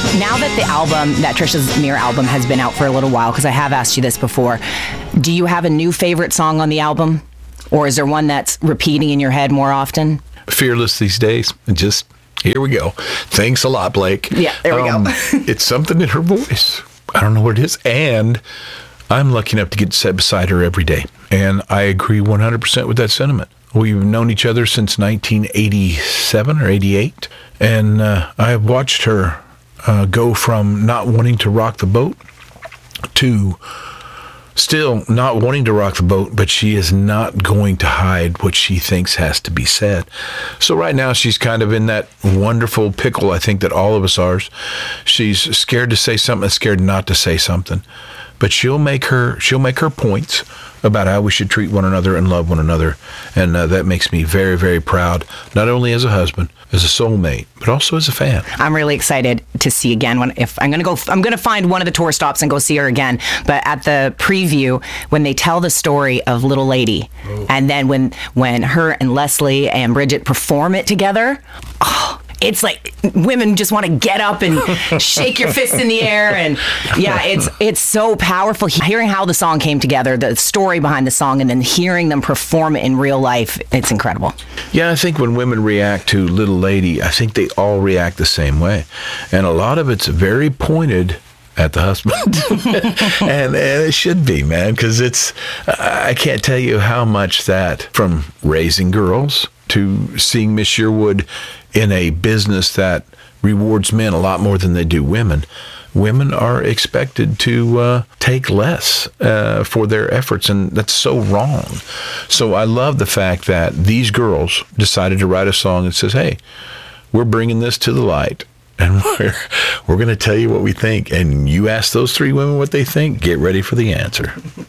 Now that Trisha's Mirror album has been out for a little while, because I have asked you this before, do you have a new favorite song on the album? Or is there one that's repeating in your head more often? Fearless these days. Just, here we go. Thanks a lot, Blake. Yeah, there we go. It's something in her voice. I don't know what it is. And I'm lucky enough to get to sit beside her every day. And I agree 100% with that sentiment. We've known each other since 1987 or 88. And I've watched her go from not wanting to rock the boat to still not wanting to rock the boat, but she is not going to hide what she thinks has to be said. So right now she's kind of in that wonderful pickle, I think, that all of us are. She's scared to say something, scared not to say something. But she'll make her points about how we should treat one another and love one another, and that makes me very, very proud, not only as a husband, as a soulmate, but also as a fan. I'm really excited to see again I'm going to find one of the tour stops and go see her again. But at the preview, when they tell the story of Little Lady, and then when her and Leslie and Bridget perform it together, it's like women just want to get up and shake your fist in the air. And yeah, it's so powerful. Hearing how the song came together, the story behind the song, and then hearing them perform it in real life, it's incredible. Yeah, I think when women react to Little Lady, I think they all react the same way. And a lot of it's very pointed at the husband. and it should be, man, because I can't tell you how much that, from raising girls to seeing Miss Sherwood in a business that rewards men a lot more than they do women. Women are expected to take less for their efforts, and that's so wrong. So I love the fact that these girls decided to write a song that says, hey, we're bringing this to the light, and we're going to tell you what we think. And you ask those three women what they think, get ready for the answer.